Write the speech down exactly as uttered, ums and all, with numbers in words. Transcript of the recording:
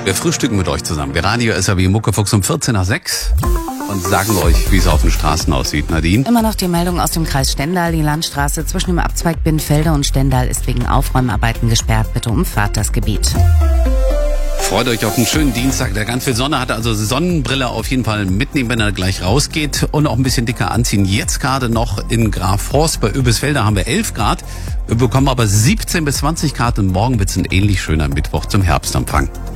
Wir frühstücken mit euch zusammen. Wir Radio S R W Muckefuchs um vierzehn nach sechs und sagen euch, wie es auf den Straßen aussieht. Nadine? Immer noch die Meldung aus dem Kreis Stendal. Die Landstraße zwischen dem Abzweig Binnfelde und Stendal ist wegen Aufräumarbeiten gesperrt. Bitte umfahrt das Gebiet. Freut euch auf einen schönen Dienstag, der ganz viel Sonne hat. Also Sonnenbrille auf jeden Fall mitnehmen, wenn er gleich rausgeht. Und auch ein bisschen dicker anziehen. Jetzt gerade noch in Grafhorst bei Oebisfelde haben wir elf Grad. Wir bekommen aber siebzehn bis zwanzig Grad und morgen wird es ein ähnlich schöner Mittwoch zum Herbstanfang.